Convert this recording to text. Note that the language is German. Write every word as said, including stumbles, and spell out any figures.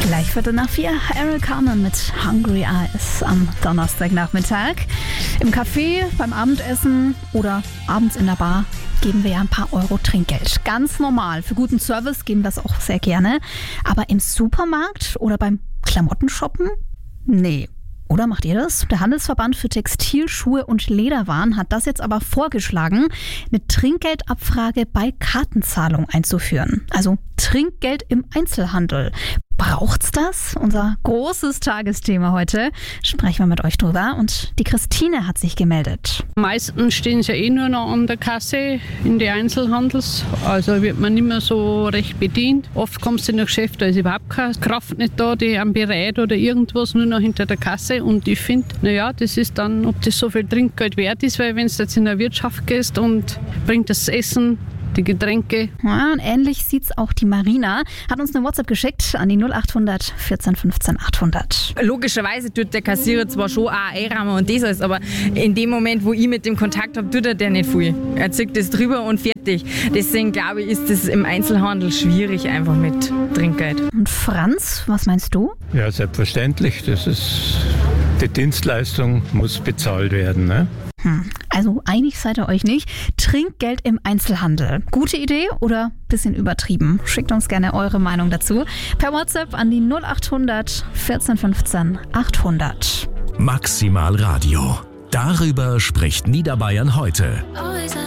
Gleich Viertel nach vier, Errol Carmen mit Hungry Eyes am Donnerstagnachmittag. Im Café, beim Abendessen oder abends in der Bar geben wir ja ein paar Euro Trinkgeld. Ganz normal. Für guten Service geben wir es auch sehr gerne. Aber im Supermarkt oder beim Klamottenshoppen? Nee. Oder macht ihr das? Der Handelsverband für Textil, Schuhe und Lederwaren hat das jetzt aber vorgeschlagen, eine Trinkgeldabfrage bei Kartenzahlung einzuführen. Also Trinkgeld im Einzelhandel. Braucht's das? Unser großes Tagesthema heute. Sprechen wir mit euch drüber. Und die Christine hat sich gemeldet. Meistens stehen sie ja eh nur noch an der Kasse in die Einzelhandels. Also wird man nicht mehr so recht bedient. Oft kommst du in ein Geschäft, da ist überhaupt keine Kraft nicht da, die am Bereit oder irgendwas, nur noch hinter der Kasse. Und ich finde, naja, das ist dann, ob das so viel Trinkgeld wert ist, weil wenn du jetzt in der Wirtschaft gehst und bringt das Essen, die Getränke. Ja, und ähnlich sieht's auch die Marina. Hat uns eine WhatsApp geschickt an die null acht hundert vierzehn fünfzehn achthundert. Logischerweise tut der Kassierer zwar schon auch einrahmen und das alles, aber in dem Moment, wo ich mit dem Kontakt habe, tut er der nicht viel. Er zieht das drüber und fertig. Deswegen glaube ich, ist das im Einzelhandel schwierig einfach mit Trinkgeld. Und Franz, was meinst du? Ja, selbstverständlich. Das ist, die Dienstleistung muss bezahlt werden, ne? Hm. Also einig seid ihr euch nicht. Trinkgeld im Einzelhandel. Gute Idee oder bisschen übertrieben? Schickt uns gerne eure Meinung dazu. Per WhatsApp an die null acht hundert vierzehn fünfzehn achthundert. Maximal Radio. Darüber spricht Niederbayern heute.